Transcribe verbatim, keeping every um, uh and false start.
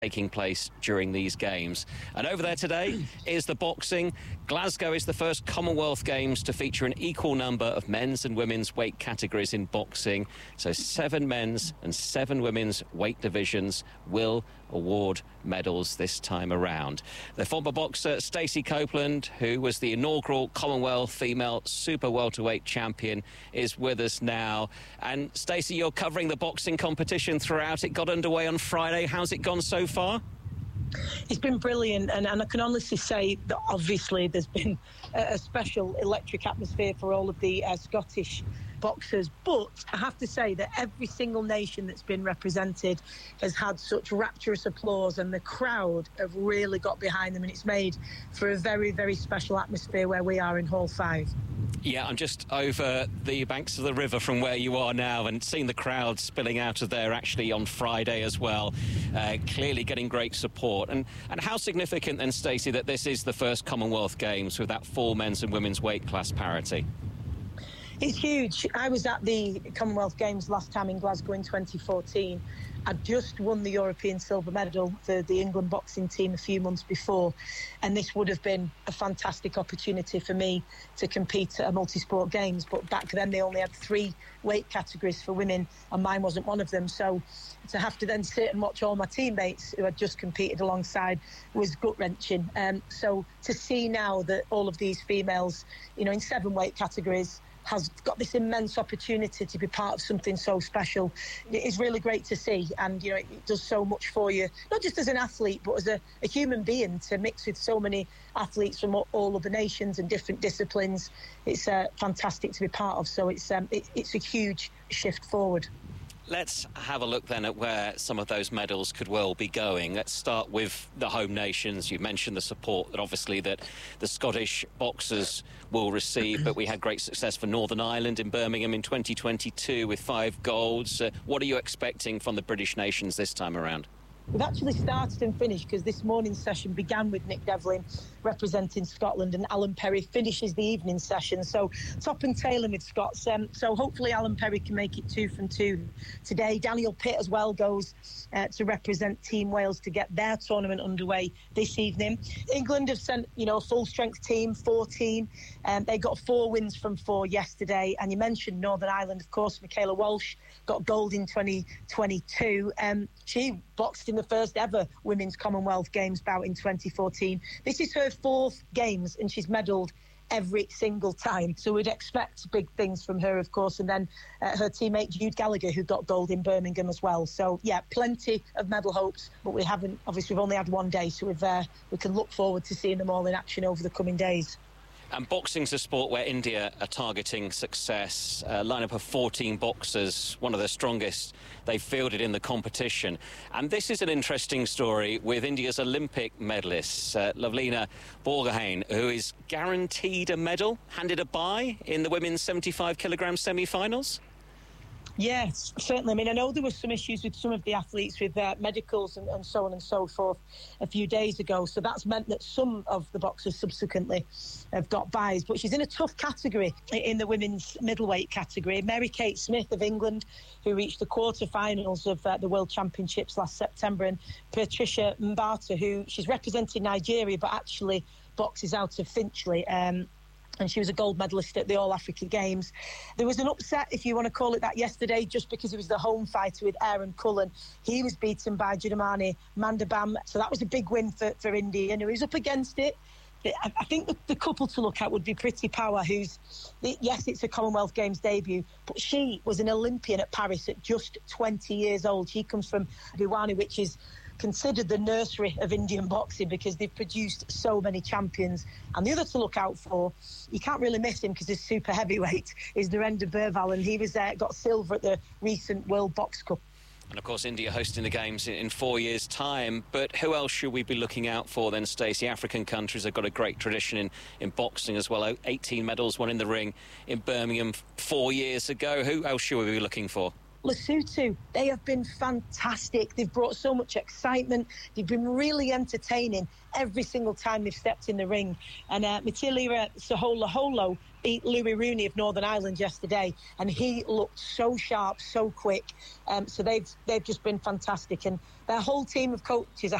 taking place during these games. And over there today is the boxing. Glasgow is the first Commonwealth Games to feature an equal number of men's and women's weight categories in boxing. So seven men's and seven women's weight divisions will award medals this time around. The former boxer Stacey Copeland, who was the inaugural Commonwealth female super welterweight champion, is with us now. And Stacey, you're covering the boxing competition throughout. It got underway on Friday. How's it gone so far? It's been brilliant, and, and I can honestly say that obviously there's been a, a special electric atmosphere for all of the uh, Scottish boxers, but I have to say that every single nation that's been represented has had such rapturous applause, and the crowd have really got behind them, and it's made for a very, very special atmosphere where we are in Hall five. Yeah, I'm just over the banks of the river from where you are now and seeing the crowd spilling out of there actually on Friday as well. Uh, clearly getting great support. And, and how significant then, Stacey, that this is the first Commonwealth Games with that full men's and women's weight class parity? It's huge. I was at the Commonwealth Games last time in Glasgow in twenty fourteen. I'd just won the European silver medal for the England boxing team a few months before, and this would have been a fantastic opportunity for me to compete at a multi-sport games. But back then they only had three weight categories for women, and mine wasn't one of them. So to have to then sit and watch all my teammates who had just competed alongside was gut-wrenching. Um, so to see now that all of these females, you know, in seven weight categories, has got this immense opportunity to be part of something so special. It is really great to see, and you know it does so much for you, not just as an athlete but as a, a human being, to mix with so many athletes from all, all other nations and different disciplines. It's uh, fantastic to be part of, so it's um, it, it's a huge shift forward. Let's have a look then at where some of those medals could well be going. Let's start with the home nations. You mentioned the support that obviously that the Scottish boxers will receive, but we had great success for Northern Ireland in Birmingham in twenty twenty-two with five golds. Uh, what are you expecting from the British nations this time around? We've actually started and finished because this morning's session began with Nick Devlin representing Scotland, and Alan Perry finishes the evening session. So top and tailing with Scots. Um, so hopefully Alan Perry can make it two from two today. Daniel Pitt as well goes uh, to represent Team Wales to get their tournament underway this evening. England have sent, you know, a full-strength team, fourteen. Um, they got four wins from four yesterday. And you mentioned Northern Ireland, of course. Michaela Walsh got gold in twenty twenty-two. Um, she boxed in the first ever Women's Commonwealth Games bout in twenty fourteen. This is her fourth Games, and she's medalled every single time. So we'd expect big things from her, of course. And then uh, her teammate Jude Gallagher, who got gold in Birmingham as well. So, yeah, plenty of medal hopes, but we haven't, obviously, we've only had one day, so we've, uh, we can look forward to seeing them all in action over the coming days. And boxing's a sport where India are targeting success. A lineup of fourteen boxers, one of the strongest they've fielded in the competition. And this is an interesting story with India's Olympic medalist, uh, Lavlina Borgohain, who is guaranteed a medal, handed a bye in the women's seventy-five kilogram semi-finals. Yes, certainly. I mean, I know there were some issues with some of the athletes with uh, medicals and, and so on and so forth a few days ago. So that's meant that some of the boxers subsequently have got byes. But she's in a tough category in the women's middleweight category. Mary-Kate Smith of England, who reached the quarterfinals of uh, the World Championships last September, and Patricia Mbata, who she's representing Nigeria but actually boxes out of Finchley. Um, and she was a gold medalist at the All-Africa Games. There was an upset, if you want to call it that, yesterday, just because he was the home fighter with Aaron Cullen. He was beaten by Judamani Mandabam, so that was a big win for, for India, and he was up against it. I think the, the couple to look at would be Priti Power, who's, yes, it's a Commonwealth Games debut, but she was an Olympian at Paris at just twenty years old. She comes from Bhiwani, which is considered the nursery of Indian boxing because they've produced so many champions. And the other to look out for, you can't really miss him because he's super heavyweight, is Narendra Burval, and he was uh, got silver at the recent World Box Cup. And of course India hosting the games in four years' time. But who else should we be looking out for then, Stacey? African countries have got a great tradition in, in boxing as well. eighteen medals, one in the ring in Birmingham four years ago. Who else should we be looking for? Lesotho, they have been fantastic. They've brought so much excitement. They've been really entertaining every single time they've stepped in the ring. And uh, Matilia Soholoholo beat Louis Rooney of Northern Ireland yesterday, and he looked so sharp, so quick. Um, so they've they've just been fantastic, and their whole team of coaches are